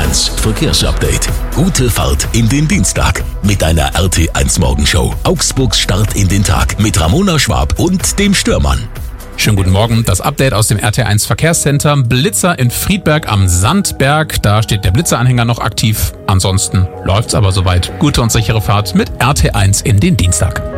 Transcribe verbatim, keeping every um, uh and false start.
eins Verkehrsupdate. Gute Fahrt in den Dienstag mit einer R T eins Morgenshow. Augsburgs Start in den Tag mit Ramona Schwab und dem Störmann. Schönen guten Morgen, das Update aus dem R T eins Verkehrscenter. Blitzer in Friedberg am Sandberg, da steht der Blitzeranhänger noch aktiv. Ansonsten läuft's aber soweit. Gute und sichere Fahrt mit R T eins in den Dienstag.